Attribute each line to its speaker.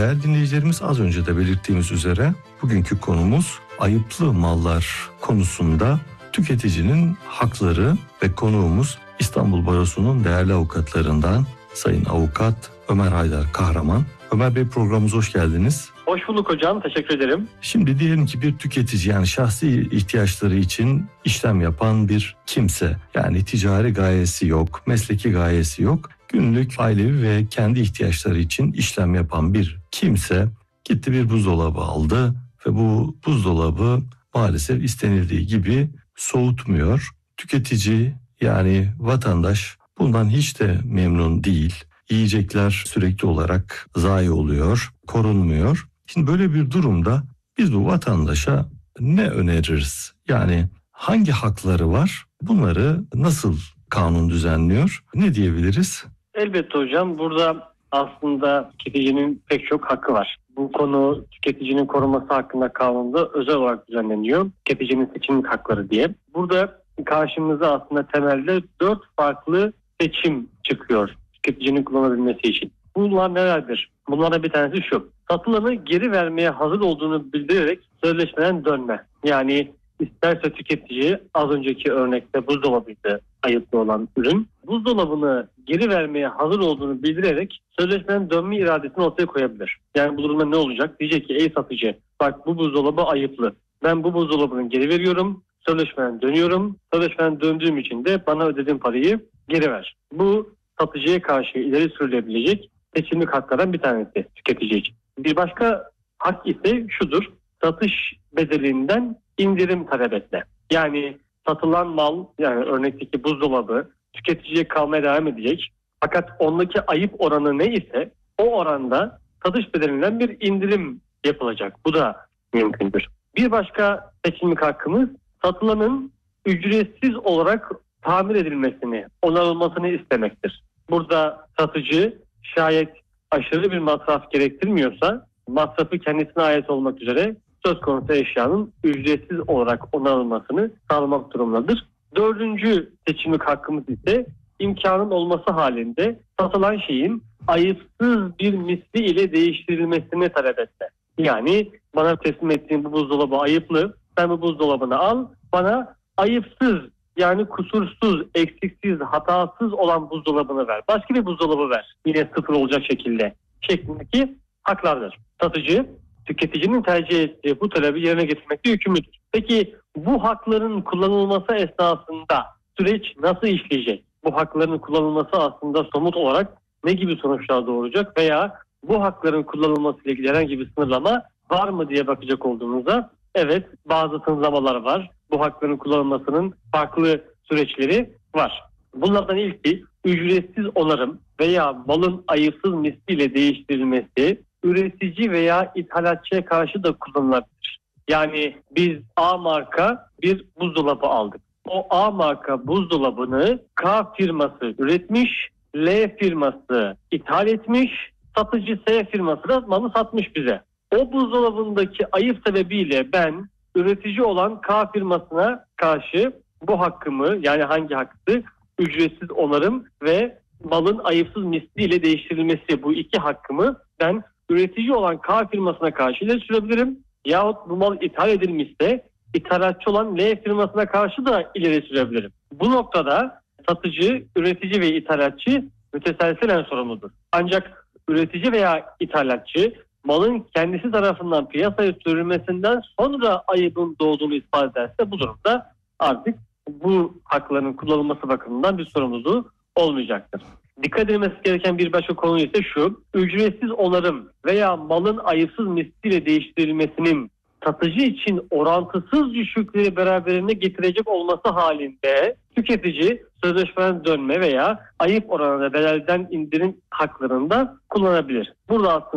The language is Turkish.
Speaker 1: Değerli dinleyicilerimiz, az önce de belirttiğimiz üzere bugünkü konumuz ayıplı mallar konusunda tüketicinin hakları ve konuğumuz İstanbul Barosu'nun değerli avukatlarından Sayın Avukat Ömer Haydar Kahraman. Ömer Bey, programımıza hoş geldiniz.
Speaker 2: Hoş bulduk hocam, teşekkür ederim.
Speaker 1: Şimdi diyelim ki bir tüketici, yani şahsi ihtiyaçları için işlem yapan bir kimse, yani ticari gayesi yok, mesleki gayesi yok, günlük ailevi ve kendi ihtiyaçları için işlem yapan bir kimse gitti, bir buzdolabı aldı ve bu buzdolabı maalesef istenildiği gibi soğutmuyor. Tüketici, yani vatandaş bundan hiç de memnun değil. Yiyecekler sürekli olarak zayi oluyor, korunmuyor. Şimdi böyle bir durumda biz bu vatandaşa ne öneririz? Yani hangi hakları var? Bunları nasıl kanun düzenliyor? Ne diyebiliriz?
Speaker 2: Elbette hocam, burada aslında tüketicinin pek çok hakkı var. Bu konu tüketicinin korunması hakkında kanunda özel olarak düzenleniyor. Tüketicinin seçim hakları diye. Burada karşımıza aslında temelde 4 farklı seçim çıkıyor tüketicinin kullanabilmesi için. Bunlar nelerdir? Bunlardan bir tanesi şu: satılanı geri vermeye hazır olduğunu bildirerek sözleşmeden dönme. Yani isterse tüketici, az önceki örnekte buzdolabıydı ayıplı olan ürün, buzdolabını geri vermeye hazır olduğunu bildirerek sözleşmeden dönme iradesini ortaya koyabilir. Yani bu durumda ne olacak? Diyecek ki ey satıcı, bak bu buzdolabı ayıplı. Ben bu buzdolabını geri veriyorum, sözleşmeden dönüyorum. Sözleşmeden döndüğüm için de bana ödediğin parayı geri ver. Bu satıcıya karşı ileri sürülebilecek seçimlik haklardan bir tanesi tüketici için. Bir başka hak ise şudur: satış bedelinden indirim talep etme. Yani satılan mal, yani örnekteki buzdolabı tüketiciye kalmaya devam edecek. Fakat ondaki ayıp oranı ne ise o oranda satış bedelinden bir indirim yapılacak. Bu da mümkündür. Bir başka seçimlik hakkımız satılanın ücretsiz olarak tamir edilmesini, onarılmasını istemektir. Burada satıcı şayet aşırı bir masraf gerektirmiyorsa masrafı kendisine ait olmak üzere söz konusu eşyanın ücretsiz olarak onarılmasını sağlamak durumundadır. 4. seçimlik hakkımız ise imkanın olması halinde satılan şeyin ayıpsız bir misli ile değiştirilmesini talep etme. Yani bana teslim ettiğin bu buzdolabı ayıplı, sen bu buzdolabını al, bana ayıpsız, yani kusursuz, eksiksiz, hatasız olan buzdolabını ver. Başka bir buzdolabı ver, yine sıfır olacak şeklindeki haklardır. Satıcı tüketicinin tercih ettiği bu talebi yerine getirmekte yükümlüdür. Peki bu hakların kullanılması esnasında süreç nasıl işleyecek? Bu hakların kullanılması aslında somut olarak ne gibi sonuçlar doğuracak veya bu hakların kullanılması ile ilgili herhangi bir sınırlama var mı diye bakacak olduğumuzda, evet, bazı sınırlamalar var. Bu hakların kullanılmasının farklı süreçleri var. Bunlardan ilki ücretsiz onarım veya malın ayıpsız misliyle değiştirilmesi üretici veya ithalatçıya karşı da kullanılabilir. Yani biz A marka bir buzdolabı aldık. O A marka buzdolabını K firması üretmiş, L firması ithal etmiş, satıcı S firması da malı satmış bize. O buzdolabındaki ayıp sebebiyle ben üretici olan K firmasına karşı bu hakkımı, yani hangi hakkı? Ücretsiz onarım ve malın ayıpsız misliyle değiştirilmesi, bu iki hakkımı ben üretici olan K firmasına karşı ileri sürebilirim. Yahut bu mal ithal edilmişse ithalatçı olan L firmasına karşı da ileri sürebilirim. Bu noktada satıcı, üretici ve ithalatçı müteselsilen sorumludur. Ancak üretici veya ithalatçı malın kendisi tarafından piyasaya sürülmesinden sonra ayıbın doğduğunu ispat ederse bu durumda artık bu hakların kullanılması bakımından bir sorumluluğu olmayacaktır. Dikkat edilmesi gereken bir başka konu ise şu: ücretsiz onarım veya malın ayıpsız misliyle değiştirilmesinin satıcı için orantısız düşüklüğü beraberinde getirecek olması halinde tüketici sözleşmeden dönme veya ayıp oranına bedelden indirim haklarını da kullanabilir. Burada aslında